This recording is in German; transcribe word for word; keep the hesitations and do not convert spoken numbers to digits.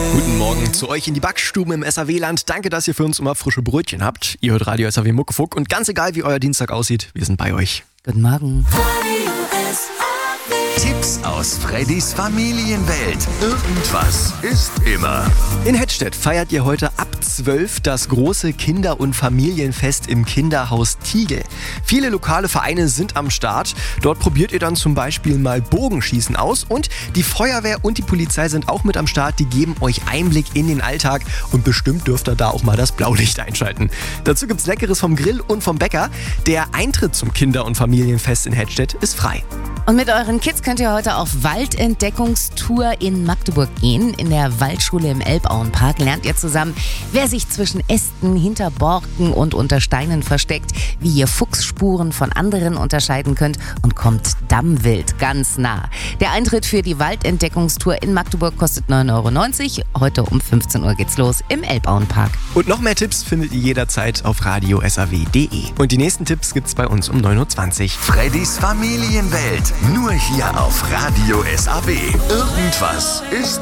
Guten Morgen zu euch in die Backstuben im S A W-Land. Danke, dass ihr für uns immer frische Brötchen habt. Ihr hört Radio S A W Muckefuck und ganz egal, wie euer Dienstag aussieht, wir sind bei euch. Guten Morgen. Tipps aus Freddys Familienwelt. Irgendwas ist immer. In Hettstedt feiert ihr heute ab zwölf das große Kinder- und Familienfest im Kinderhaus Tiegel. Viele lokale Vereine sind am Start. Dort probiert ihr dann zum Beispiel mal Bogenschießen aus und die Feuerwehr und die Polizei sind auch mit am Start. Die geben euch Einblick in den Alltag und bestimmt dürft ihr da auch mal das Blaulicht einschalten. Dazu gibt's Leckeres vom Grill und vom Bäcker. Der Eintritt zum Kinder- und Familienfest in Hettstedt ist frei. Und mit euren Kids könnt ihr heute auf Waldentdeckungstour in Magdeburg gehen. In der Waldschule im Elbauenpark lernt ihr zusammen, wer sich zwischen Ästen, hinter Borken und unter Steinen versteckt, wie ihr Fuchsspuren von anderen unterscheiden könnt und kommt Dammwild ganz nah. Der Eintritt für die Waldentdeckungstour in Magdeburg kostet neun Euro neunzig. Heute um fünfzehn Uhr geht's los im Elbauenpark. Und noch mehr Tipps findet ihr jederzeit auf radio s a w punkt d e. Und die nächsten Tipps gibt's bei uns um neun Uhr zwanzig. Freddys Familienwelt. Nur hier auf Radio S A W. Irgendwas ist